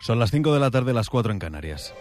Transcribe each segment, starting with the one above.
Son las 5 de la tarde, las 4 en Canarias.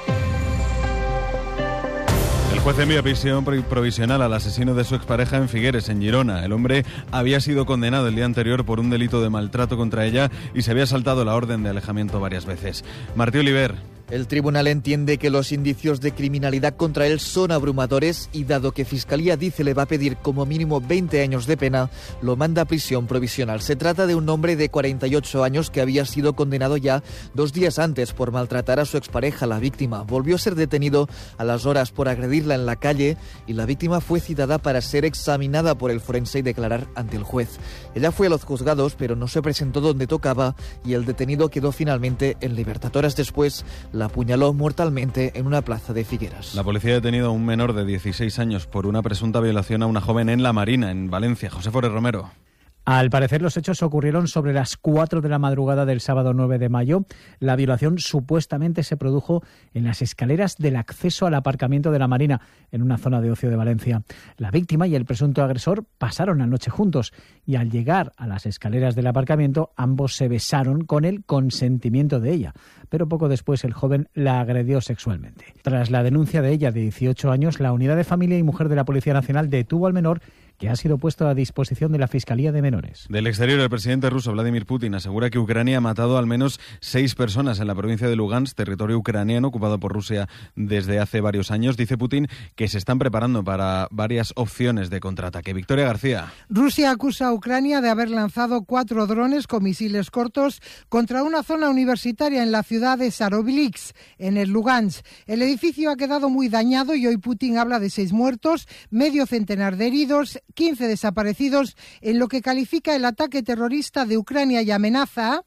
El juez envía prisión provisional al asesino de su expareja en Figueres, en Girona. El hombre había sido condenado el día anterior por un delito de maltrato contra ella y se había saltado la orden de alejamiento varias veces. Martí Oliver. El tribunal entiende que los indicios de criminalidad contra él son abrumadores y, dado que Fiscalía dice le va a pedir como mínimo 20 años de pena, lo manda a prisión provisional. Se trata de un hombre de 48 años que había sido condenado ya 2 días antes por maltratar a su expareja, la víctima. Volvió a ser detenido a las horas por agredirla en la calle y la víctima fue citada para ser examinada por el forense y declarar ante el juez. Ella fue a los juzgados, pero no se presentó donde tocaba y el detenido quedó finalmente en libertad. Horas después, la apuñaló mortalmente en una plaza de Figueras. La policía ha detenido a un menor de 16 años por una presunta violación a una joven en La Marina, en Valencia. José Forés Romero. Al parecer, los hechos ocurrieron sobre las 4 de la madrugada del sábado 9 de mayo. La violación supuestamente se produjo en las escaleras del acceso al aparcamiento de La Marina, en una zona de ocio de Valencia. La víctima y el presunto agresor pasaron la noche juntos y al llegar a las escaleras del aparcamiento, ambos se besaron con el consentimiento de ella. Pero poco después el joven la agredió sexualmente. Tras la denuncia de ella de 18 años, la Unidad de Familia y Mujer de la Policía Nacional detuvo al menor, que ha sido puesto a disposición de la Fiscalía de Menores. Del exterior, el presidente ruso Vladimir Putin asegura que Ucrania ha matado al menos 6 personas en la provincia de Lugansk, territorio ucraniano ocupado por Rusia desde hace varios años. Dice Putin que se están preparando para varias opciones de contraataque. Victoria García. Rusia acusa a Ucrania de haber lanzado 4 drones con misiles cortos contra una zona universitaria en la ciudad de Sarovilsk, en el Lugansk. El edificio ha quedado muy dañado y hoy Putin habla de 6 muertos, medio centenar de heridos, 15 desaparecidos, en lo que califica el ataque terrorista de Ucrania y amenaza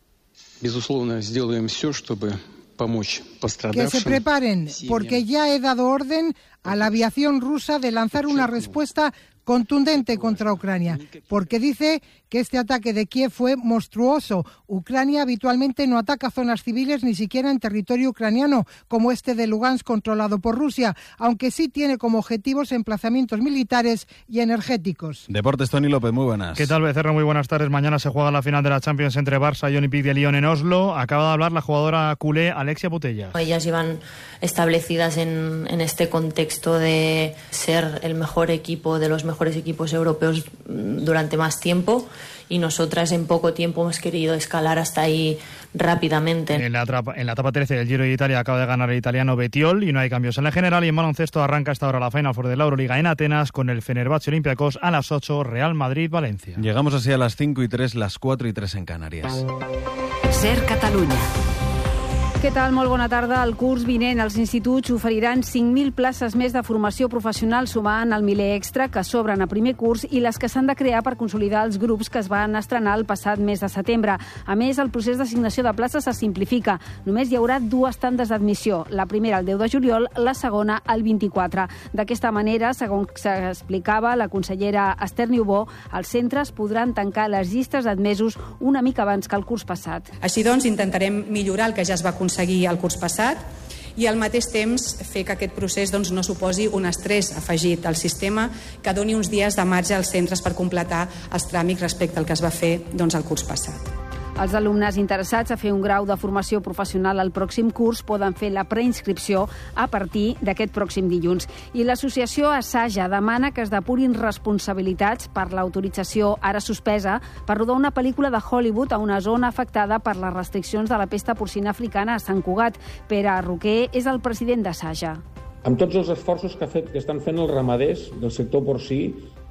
que se preparen, porque ya he dado orden a la aviación rusa de lanzar una respuesta contundente contra Ucrania, porque dice que este ataque de Kiev fue monstruoso. Ucrania habitualmente no ataca zonas civiles ni siquiera en territorio ucraniano, como este de Lugansk controlado por Rusia, aunque sí tiene como objetivos emplazamientos militares y energéticos. Deportes, Toni López, muy buenas. ¿Qué tal, Becerra? Muy buenas tardes. Mañana se juega la final de la Champions entre Barça y Olympique de Lyon en Oslo. Acaba de hablar la jugadora culé Alexia Putellas. Ellas llevan establecidas en este contexto de ser el mejor equipo de los mejores equipos europeos durante más tiempo, y nosotras en poco tiempo hemos querido escalar hasta ahí rápidamente. En la etapa 13 del Giro de Italia acaba de ganar el italiano Bettiol y no hay cambios en la general. Y en baloncesto arranca hasta ahora la Final Four de la Euroliga en Atenas con el Fenerbahce Olympiacos a las 8, Real Madrid-Valencia. Llegamos así a las 5 y 3, las 4 y 3 en Canarias. Ser Catalunya. Què tal? Molt bona tarda. El curs vinent els instituts oferiran 5.000 places més de formació professional sumant el Miler Extra que s'obren a primer curs i les que s'han de crear per consolidar els grups que es van estrenar el passat mes de setembre. A més, el procés d'assignació de places se simplifica. Només hi haurà 2 tandes d'admissió, la primera el 10 de juliol, la segona el 24. D'aquesta manera, segons s'explicava la consellera Esther Niubó, els centres podran tancar les llistes d'admesos una mica abans que el curs passat. Així doncs, intentarem millorar el que ja es va aconseguir el curs passat i al mateix temps fer que aquest procés no suposi un estrès afegit al sistema, que doni uns dies de marge als centres per completar els tràmits respecte al que es va fer el curs passat. Els alumnes interessats a fer un grau de formació professional al pròxim curs poden fer la preinscripció a partir d'aquest pròxim dilluns. I l'associació Assaja demana que es depurin responsabilitats per l'autorització ara suspesa per rodar una pel·lícula de Hollywood a una zona afectada per les restriccions de la pesta porcina africana a Sant Cugat. Pere Roquer és el president d'Assaja. Amb tots els esforços que estan fent els ramaders del sector porcí